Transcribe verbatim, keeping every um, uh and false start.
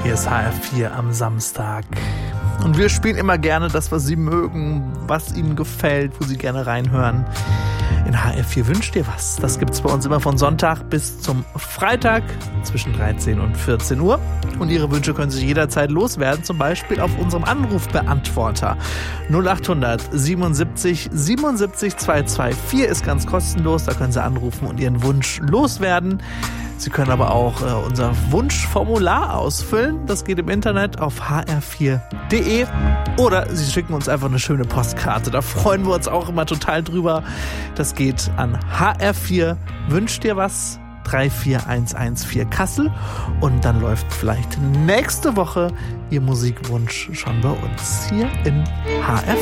Hier ist H R vier am Samstag. Und wir spielen immer gerne das, was Sie mögen, was Ihnen gefällt, wo Sie gerne reinhören. In H R vier wünscht ihr was. Das gibt es bei uns immer von Sonntag bis zum Freitag zwischen dreizehn und vierzehn Uhr. Und Ihre Wünsche können Sie jederzeit loswerden, zum Beispiel auf unserem Anrufbeantworter. null acht hundert siebenundsiebzig siebenundsiebzig zweihundertvierundzwanzig ist ganz kostenlos. Da können Sie anrufen und Ihren Wunsch loswerden. Sie können aber auch äh, unser Wunschformular ausfüllen. Das geht im Internet auf h r vier punkt d e oder Sie schicken uns einfach eine schöne Postkarte. Da freuen wir uns auch immer total drüber. Das geht an H R vier Wünscht dir was drei vier eins eins vier Kassel und dann läuft vielleicht nächste Woche Ihr Musikwunsch schon bei uns hier in H R vier.